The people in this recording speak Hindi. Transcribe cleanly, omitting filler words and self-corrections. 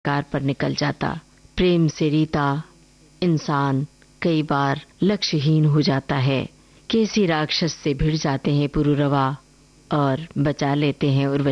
कार पर निकल जाता। प्रेम से रीता इंसान कई बार लक्ष्यहीन हो जाता है। किसी राक्षस से भिड़ जाते हैं पुरूरवा और बचा लेते हैं उर्वशी।